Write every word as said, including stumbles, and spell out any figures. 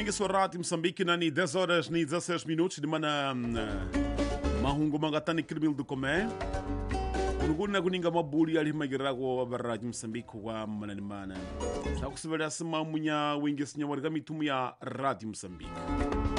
mingi sua rádio Moçambique na ni dez horas ni dezesseis minutos de mana mahungu mangatani kirmil do comé. Unuguna kuninga mabuli ali magirago ba rádio Moçambique wa mana ni mana. Sa kusivera sima munya wingi sinya warga mitumu ya rádio Moçambique.